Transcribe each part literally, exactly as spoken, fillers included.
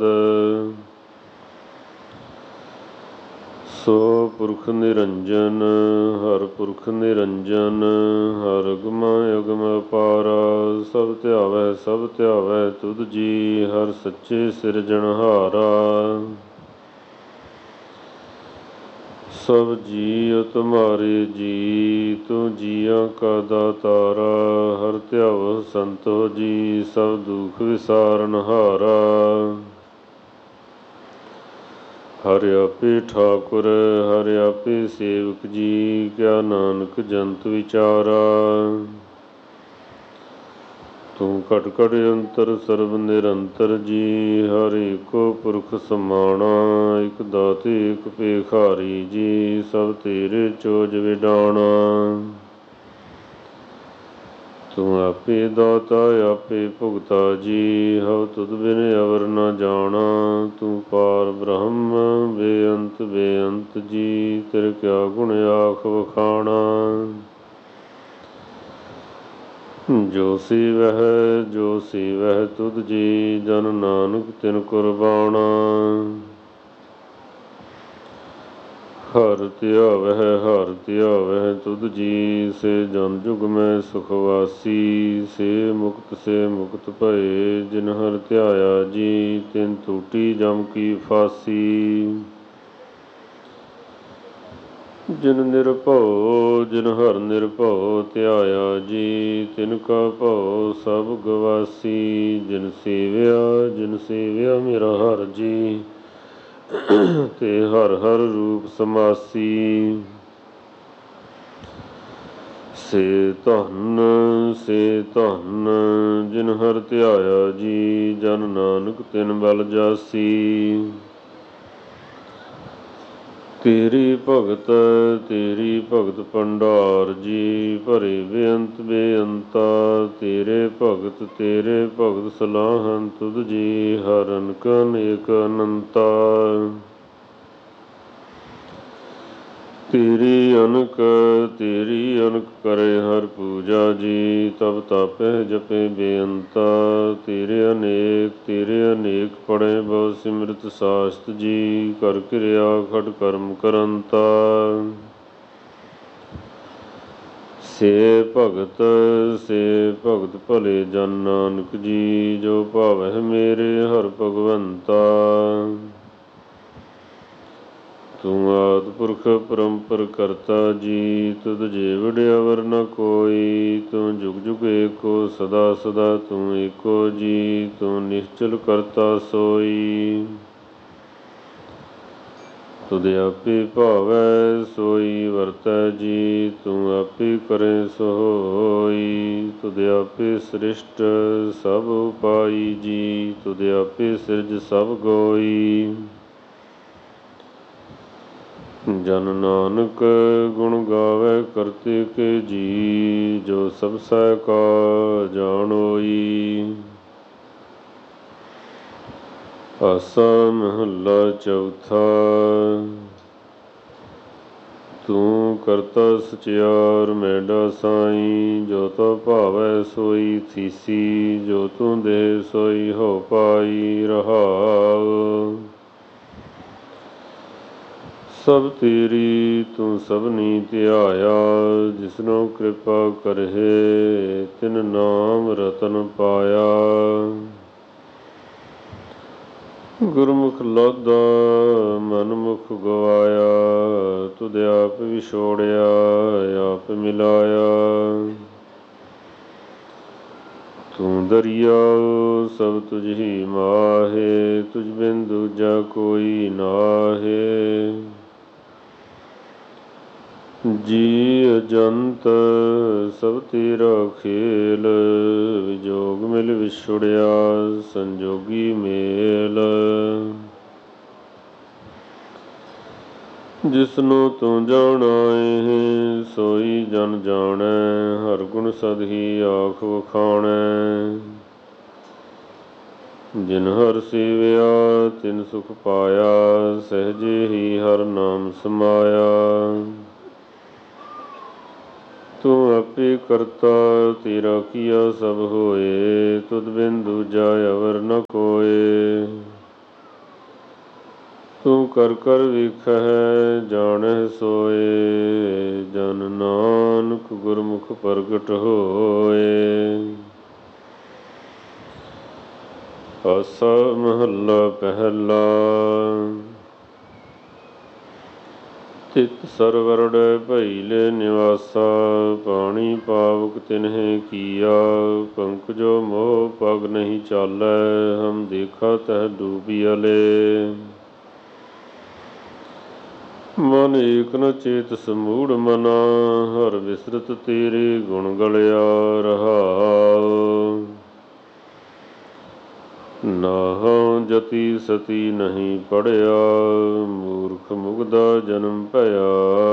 ਸੋ ਪੁਰਖ ਨਿਰੰਜਨ ਹਰ ਪੁਰਖ ਨਿਰੰਜਨ ਹਰ ਅਗਮ ਅਗਮ ਅਪਾਰਾ ਸਭ ਧਿਆਵੈ ਸਭ ਧਿਆਵੈ ਤੁਧ ਜੀ ਹਰ ਸੱਚੇ ਸਿਰਜਣਹਾਰਾ। ਸਭ ਜੀਅ ਤੁਮਾਰੇ ਜੀ ਤੂੰ ਜੀਆਂ ਕਾ ਦਾਤਾਰਾ ਹਰ ਧਿਆਵੋ ਸੰਤੋ ਜੀ ਸਭ ਦੁਖ ਵਿਸਾਰਨਹਾਰਾ। ਹਰਿ ਆਪੇ ਠਾਕੁਰ ਹਰਿ ਆਪੇ ਸੇਵਕ ਜੀ ਕਿਆ ਨਾਨਕ ਜੰਤ ਵਿਚਾਰਾ। ਤੂੰ ਘਟ ਘਟ ਅੰਤਰ ਸਰਬ ਨਿਰੰਤਰ ਜੀ ਹਰ ਏਕੋ ਪੁਰਖ ਸਮਾਣਾ ਇਕ ਦਾਤੇ ਇਕ ਭੇਖਾਰੀ ਜੀ ਸਭ ਤੇਰੇ ਚੋਜ ਵਿਡਾਣਾ। ਤੂੰ ਆਪੇ ਦਾਤਾ ਆਪੇ ਭੁਗਤਾ ਜੀ ਹਉ ਤੁਧ ਬਿਨ ਅਵਰ ਨ ਜਾਣਾ। ਤੂੰ ਪਾਰ ਬ੍ਰਹਮ ਬੇਅੰਤ ਬੇਅੰਤ ਜੀ ਤੇਰੇ ਕਿਆ ਗੁਣ ਆਖ ਵਖਾਣਾ। ਜੋ ਸੇਵਹਿ ਜੋ ਸੇਵਹਿ ਤੁਧ ਜੀ ਜਨ ਨਾਨਕ ਤਿਨ ਕੁਰਬਾਣਾ। ਹਰਿ ਧਿਆਵਹਿ ਹਰਿ ਧਿਆਵਹਿ ਤੁਧ ਜੀ ਸੇ ਜਨ ਜੁਗ ਮੈਂ ਸੁਖ ਵਾਸੀ। ਸੇ ਮੁਕਤ ਸੇ ਮੁਕਤ ਭਏ ਜਿਨ ਹਰਿ ਧਿਆਇਆ ਜੀ ਤਿਨ ਟੂਟੀ ਜਮ ਕੀ ਫਾਸੀ। ਜਿਨ ਨਿਰਭਉ ਜਿਨ ਹਰਿ ਨਿਰਭਉ ਧਿਆਇਆ ਜੀ ਤਿਨ ਕਾ ਭਉ ਸਭ ਗਵਾਸੀ। ਜਿਨ ਸੇਵਿਆ ਜਿਨ ਸੇਵਿਆ ਮੇਰਾ ਹਰਿ ਜੀ ਤੇ ਹਰਿ ਹਰਿ ਰੂਪ ਸਮਾਸੀ। ਸੇ ਧਨ ਸੇ ਧਨ ਜਿਨ ਹਰਿ ਧਿਆਇਆ ਜੀ ਜਨ ਨਾਨਕ ਤਿਨ ਬਲ ਜਾਸੀ। ਤੇਰੀ ਭਗਤ ਤੇਰੀ ਭਗਤ ਭੰਡਾਰ ਜੀ ਭਰੇ ਬੇਅੰਤ ਬੇਅੰਤਾ। ਤੇਰੇ ਭਗਤ ਤੇਰੇ ਭਗਤ ਸਲਾਹਨ ਤੁਧ ਜੀ ਹਰਿ ਅਨਕ ਅਨੇਕ ਅਨੰਤਾ। ਤੇਰੀ ਅਨਕ ਤੇਰੀ ਅਨਕ ਕਰੇ ਹਰਿ ਪੂਜਾ ਜੀ ਤਬ ਤਾਪੈ ਜਪੈ ਬੇਅੰਤਾ। ਤੇਰੇ ਅਨੇਕ ਤੇਰੇ ਅਨੇਕ ਪੜ੍ਹੇ ਬਹੁ ਸਿਮਰਤ ਸਾਸਤ ਜੀ ਕਰ ਕਿਰਿਆ ਖਟ ਕਰਮ ਕਰੰਤਾ। ਸੇ ਭਗਤ ਸੇ ਭਗਤ ਭਲੇ ਜਨ ਨਾਨਕ ਜੀ ਜੋ ਭਾਵਹਿ ਮੇਰੇ ਹਰਿ ਭਗਵੰਤਾ। ਤੂੰ ਆਦਿ ਪੁਰਖ ਪਰੰਪਰ ਕਰਤਾ ਜੀ ਤੁਧ ਜੀਵ ਅਵਰ ਨ ਕੋਈ। ਤੂੰ ਜੁਗ ਜੁਗ ਏਕੋ ਸਦਾ ਸਦਾ ਤੂੰ ਏਕੋ ਜੀ ਤੂੰ ਨਿਸ਼ਚਲ ਕਰਤਾ ਸੋਈ। ਤੁਧ ਆਪੇ ਭਾਵੈ ਸੋਈ ਵਰਤੈ ਜੀ ਤੂੰ ਆਪੇ ਕਰੇ ਸੋ ਹੋਈ। ਤੁਧ ਆਪੇ ਸ੍ਰਿਸ਼ਟ ਸਭ ਉਪਾਈ ਜੀ ਤੁਧ ਆਪੇ ਸਿਰਜ ਸਭ ਗੋਈ। ਜਨ ਨਾਨਕ ਗੁਣ ਗਾਵੈ ਕਰਤੇ ਕੇ ਜੀ ਜੋ ਸਭ ਸਹਿ ਕਾ ਜਾਣੋਈ। ਆਸਾ ਮਹੱਲਾ ਚੌਥਾ। ਤੂੰ ਕਰਤਾ ਸਚਿਆਰ ਮੈਡਾ ਸਾਈ ਜੋ ਤੋ ਭਾਵੈ ਸੋਈ ਥੀਸੀ। ਜੋ ਤੂੰ ਦੇ ਸੋਈ ਹੋ ਪਾਈ ਰਹਾਉ। ਸਭ ਤੇਰੀ ਤੂੰ ਸਭਨੀ ਧਿਆਇਆ ਜਿਸਨੋ ਕਿਰਪਾ ਕਰਹਿ ਤਿਨ ਨਾਮ ਰਤਨ ਪਾਇਆ। ਗੁਰਮੁਖ ਲਾਦਾ ਮਨ ਮੁਖ ਗਵਾਇਆ ਤੁਧ ਆਪ ਵਿਛੋੜਿਆ ਆਪ ਮਿਲਾਇਆ। ਤੂੰ ਦਰਿਆਉ ਸਭ ਤੁਝ ਹੀ ਮਾਹੇ ਤੁਝ ਬਿਨ ਦੂਜਾ ਕੋਈ ਨਾਹੇ। ਜੀ ਅਜੰਤ ਸਭ ਤੇਰਾ ਖੇਲ ਵਿਜੋਗ ਮਿਲ ਵਿਛੁੜਿਆ ਸੰਜੋਗੀ ਮੇਲ। ਜਿਸਨੂੰ ਤੂੰ ਜਾਣਾਏ ਸੋਈ ਜਨ ਜਾਣੈ ਹਰਿ ਗੁਣ ਸਦ ਹੀ ਆਖ ਵਖਾਣੈ। ਜਿਨ ਹਰਿ ਸੇਵਿਆ ਤਿਨ ਸੁਖ ਪਾਇਆ ਸਹਿਜੇ ਹੀ ਹਰਿ ਨਾਮ ਸਮਾਇਆ। ਤੂੰ ਆਪੇ ਕਰਤਾ ਤੇਰਾ ਕੀਆ ਸਭ ਹੋਏ ਤੁਧ ਬਿਨ ਦੂਜਾ ਅਵਰ ਨ ਕੋਇ। ਤੂੰ ਕਰ ਕਰ ਵੇਖਹਿ ਜਾਣਹਿ ਸੋਏ, ਜਨ ਨਾਨਕ ਗੁਰਮੁਖ ਪ੍ਰਗਟ ਹੋਏ। ਆਸਾ ਮਹੱਲਾ ਪਹਿਲਾ। ਤਿਤ ਸਰਵਰੜ ਭਈ ਲੈ ਨਿਵਾਸਾ, ਪਾਣੀ ਪਾਵਕ ਤਿਨਹਿ ਕੀਆ। ਪੰਕਜੋ ਮੋਹ ਪਗ ਨਹੀਂ ਚਾਲੈ, ਹਮ ਦੇਖਾ ਤਹ ਡੂਬਿਅਲੇ। ਮਨ ਏਕ ਨ ਚੇਤ ਸਮੂੜ ਮਨਾ, ਹਰ ਵਿਸਰਤ ਤੇਰੇ ਗੁਣ ਗਲਿਆ ਰਹਾਉ। ਨਾਹੰ ਜਤੀ ਸਤੀ ਨਹੀਂ ਪੜਿਆ, ਮੂਰਖ ਮੁਗਦਾ ਜਨਮ ਭਇਆ।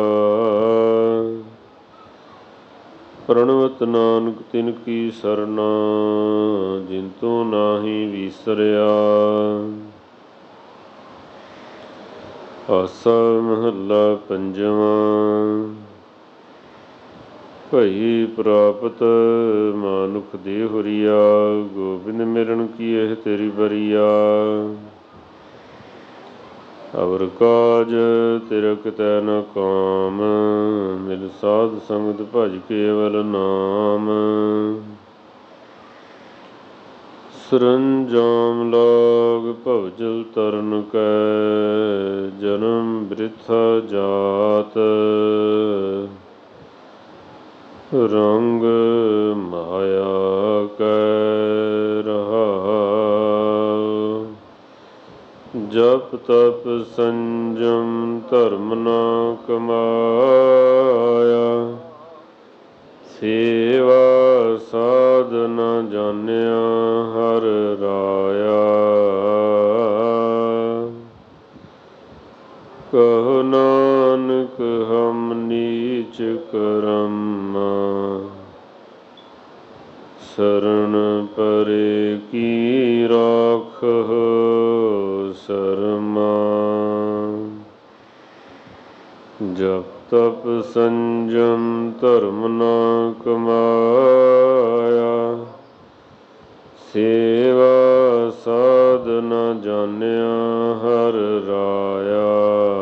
ਪ੍ਰਣਵਤ ਨਾਨਕ ਤਿਨ ਕੀ ਸਰਨਾ, ਜਿਨ ਤੂੰ ਨਾਹੀ ਵੀਸਰਿਆ। ਆਸਾ ਮਹੱਲਾ ਪੰਜਵਾਂ। ਭਈ ਪ੍ਰਾਪਤ ਮਾਨੁਖ ਦੇਹੁਰੀਆ, ਗੋਬਿੰਦ ਮਿਲਣ ਕੀ ਇਹ ਤੇਰੀ ਬਰੀਆ। ਅਵਰ ਕਾਜ ਤੇਰਾ ਕਿਤੈ ਨ ਕਾਮ, ਮਿਲ ਸਾਧ ਸੰਗਤ ਭਜ ਕੇਵਲ ਨਾਮ। ਸਰੰਜਾਮ ਲਾਗ ਭਵਜਲ ਤਰਨ ਕੈ, ਜਨਮ ਬ੍ਰਿਥਾ ਜਾਤ। ਰੰਗ ਮਾਇਆ ਕੈ ਰਹਾਉ। ਜਪ ਤਪ ਸੰਜਮ ਧਰਮ ਨਾ ਕਮਾਇਆ, ਸੇਵਾ ਸਾਧ ਨ ਜਾਣਿਆ ਹਰਿ ਰਾਇਆ। ਕਹੋ ਨਾਨਕ ਹਮ ਨੀਚ ਕਰਮ, ਸਰਣ ਪਰੇ ਕੀ ਰਾਖਹੁ ਸਰਮਾ। ਜਪ ਤਪ ਸੰਜਮ ਧਰਮ ਨਾ ਕਮਾਇਆ, ਸੇਵਾ ਸਾਧ ਨ ਜਾਣਿਆ ਹਰਿ ਰਾਇਆ।